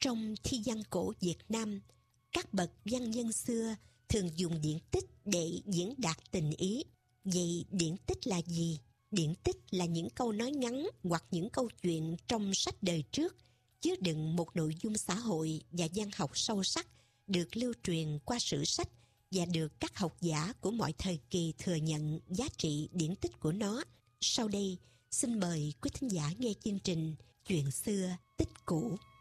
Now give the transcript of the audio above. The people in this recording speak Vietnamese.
Trong thi văn cổ Việt Nam, các bậc văn nhân xưa thường dùng điển tích để diễn đạt tình ý. Vậy điển tích là gì? Điển tích là những câu nói ngắn hoặc những câu chuyện trong sách đời trước chứa đựng một nội dung xã hội và văn học sâu sắc, được lưu truyền qua sử sách và được các học giả của mọi thời kỳ thừa nhận giá trị điển tích của nó. Sau đây, xin mời quý thính giả nghe chương trình Chuyện xưa tích cũ.